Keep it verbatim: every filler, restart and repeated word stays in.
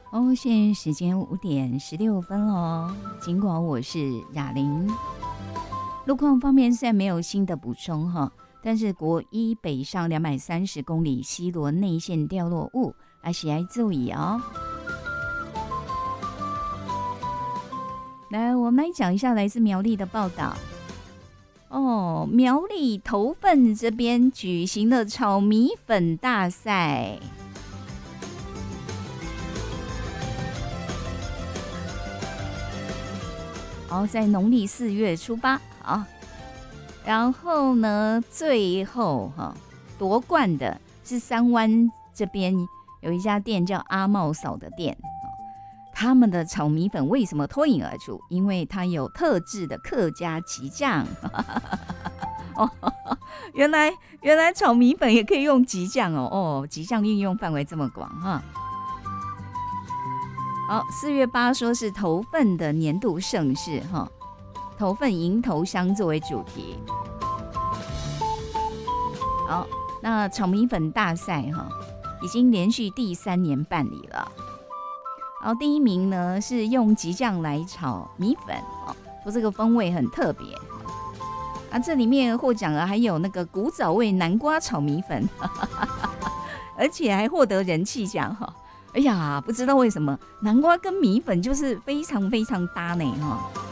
哦，现在时间五点十六分哦。尽管我是雅玲，路况方面虽然没有新的补充哈，但是国一北上两百三十公里西螺内线掉落物，还是要注意哦。来，我们来讲一下来自苗栗的报道。哦，苗栗头份这边举行了炒米粉大赛。好，在农历四月初八，好，然后呢，最后哈夺冠的是三湾这边有一家店叫阿茂嫂的店，他们的炒米粉为什么脱颖而出？因为它有特制的客家旗酱。哦，原来原来炒米粉也可以用旗酱哦，哦，旗酱运用范围这么广哈。好，四月八说是头份的年度盛事哈，头份迎头香作为主题。好，那炒米粉大赛哈，已经连续第三年办理了。然后第一名呢是用吉酱来炒米粉哦，说这个风味很特别。啊，这里面获奖了还有那个古早味南瓜炒米粉，而且还获得人气奖哈。哎呀，不知道为什么南瓜跟米粉就是非常非常搭呢哈。